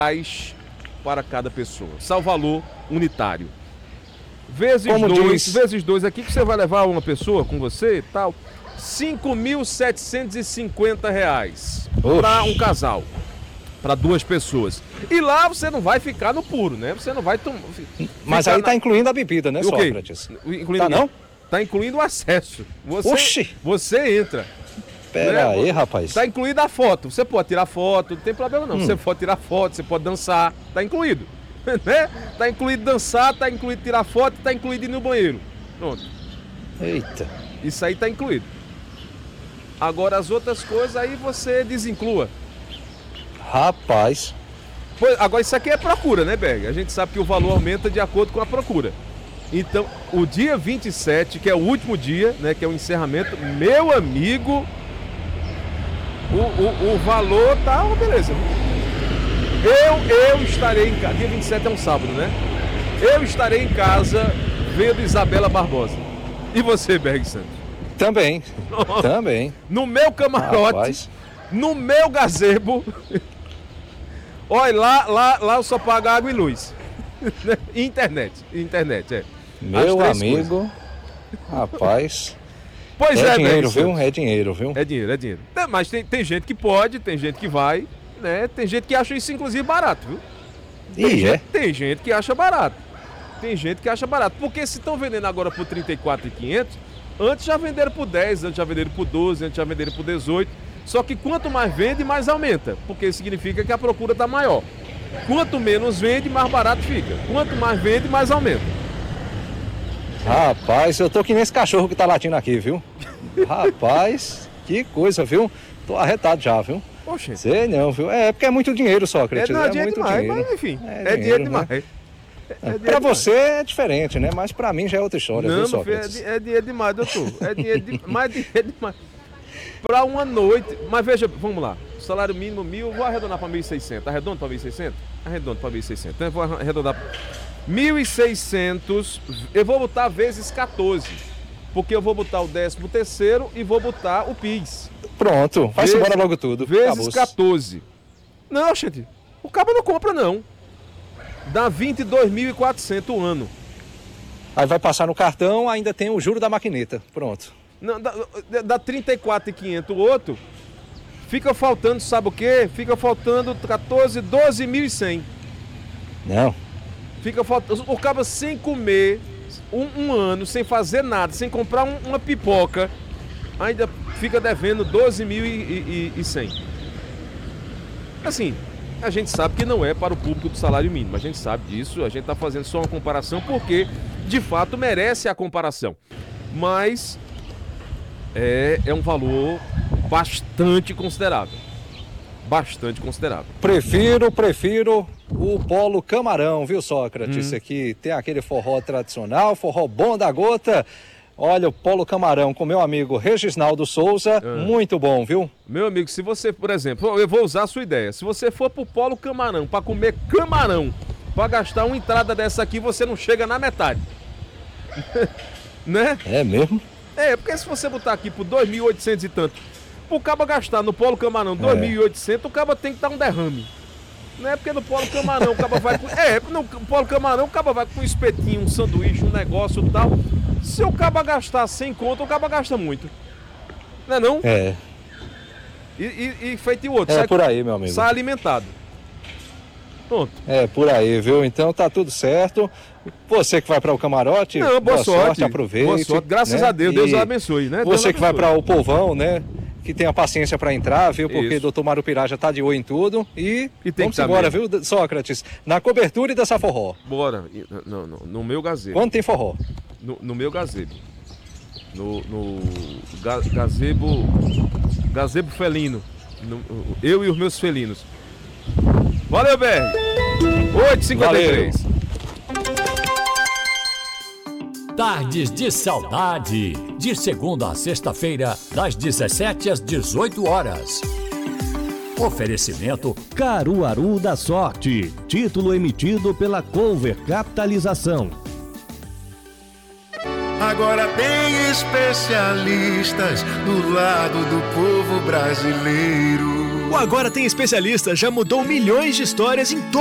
para cada pessoa. Salvalor unitário. Vezes Como dois, diz- vezes dois aqui que você vai levar uma pessoa com você e tal. R$ 5.750 para um casal, para duas pessoas. E lá você não vai ficar no puro, né? Você não vai Mas aí tá incluindo a bebida, né, O quê? Sócrates? Incluindo Tá não? Tá incluindo o acesso. Oxi! Você entra. Pera né? aí, rapaz. Tá incluída a foto. Você pode tirar foto, não tem problema não. Você pode tirar foto, você pode dançar, tá incluído. Né? Tá incluído dançar, tá incluído tirar foto, tá incluído ir no banheiro. Pronto. Eita. Isso aí tá incluído. Agora as outras coisas aí você desinclua. Rapaz. Pois, agora isso aqui é procura, né, Berg? A gente sabe que o valor aumenta de acordo com a procura. Então, o dia 27, que é o último dia, né, que é o encerramento, meu amigo, o valor tá uma beleza. Eu estarei em casa, dia 27 é um sábado, né? Eu estarei em casa vendo Isabela Barbosa. E você, Berg Santos? Também. Também. No meu camarote, Rapaz. no meu gazebo. Olha, lá eu só pago água e luz. E internet, é. Meu amigo. Rapaz. Pois É é, dinheiro, Berg viu? Santos. É dinheiro, viu? É dinheiro. Mas tem gente que pode, tem gente que vai, né? Tem gente que acha isso, inclusive, barato, viu? Tem gente que acha barato. Porque se estão vendendo agora por R$ 34.500, antes já venderam por 10, antes já venderam por 12, antes já venderam por 18. Só que quanto mais vende, mais aumenta. Porque significa que a procura está maior. Quanto menos vende, mais barato fica. Quanto mais vende, mais aumenta. Rapaz, eu tô que nem esse cachorro que tá latindo aqui, viu? Rapaz, que coisa, viu? Tô arretado já, viu? Poxa. Sei não, viu? É porque é muito dinheiro, Sócrates. É dinheiro muito demais, dinheiro. mas enfim, É dinheiro dinheiro, né? demais. Pra você é diferente, né? Mas pra mim já é outra história, Não, viu, meu filho, Sócrates? é dinheiro demais, doutor. É dinheiro demais. Pra uma noite. Mas veja, vamos lá. Salário mínimo 1.000, vou arredondar pra 1.600. Arredondo pra 1.600? Arredondo pra 1.600. Então eu vou arredondar 1.600. Eu vou botar vezes 14. Porque eu vou botar o 13º e vou botar o PIS. Pronto, vai-se embora logo tudo. Vezes Acabou-se. 14. Não, gente. O cabo não compra, não. Dá 22.400 o ano. Aí vai passar no cartão, ainda tem o juro da maquineta. Pronto. Não, dá 34.500 o outro. Fica faltando, sabe o quê? Fica faltando 12.100. Não. Fica faltando. O cabo sem comer um ano, sem fazer nada, sem comprar uma pipoca, ainda fica devendo 12.100. Assim, a gente sabe que não é para o público do salário mínimo. A gente sabe disso, a gente está fazendo só uma comparação porque, de fato, merece a comparação. Mas é um valor bastante considerável. Bastante considerável. Prefiro o Polo Camarão, viu, Sócrates? Esse aqui tem aquele forró tradicional, forró bom da gota. Olha, o Polo Camarão com meu amigo Reginaldo Souza, muito bom, viu? Meu amigo, se você, por exemplo, eu vou usar a sua ideia. Se você for pro Polo Camarão para comer camarão, para gastar uma entrada dessa aqui, você não chega na metade. Né? É mesmo? É, porque se você botar aqui por 2.800 e tanto, pro cabo gastar no Polo Camarão 2.800, o cabo tem que dar um derrame. Não é porque no Polo Camarão o cabo vai com... no Polo Camarão o cabo vai com um espetinho, um sanduíche, um negócio e tal. Se o cabo gastar 100 conto, o cabo gasta muito. Não é não? É. E feito o outro. É por aí, meu amigo. Sai alimentado. Pronto. É por aí, viu? Então tá tudo certo. Você que vai para o camarote, Não, boa sorte. aproveite. Boa sorte. Graças né? a Deus, Deus abençoe, né? Você Deus que vai abençoe. para o povão, né? Que tenha paciência para entrar, viu? Porque Isso. Dr. Mário Pirá já tá de oi em tudo. E tem vamos que tá embora, mesmo. viu, Sócrates? Na cobertura e dançar forró. Bora. No meu gazebo. Quando tem forró? No meu gazebo. No gazebo felino. Eu e os meus felinos. Valeu, Berg. 8h53. Tardes de Saudade, de segunda a sexta-feira, das 17 às 18 horas. Oferecimento Caruaru da Sorte, título emitido pela Cover Capitalização. Agora tem especialistas do lado do povo brasileiro. O Agora Tem Especialista já mudou milhões de histórias em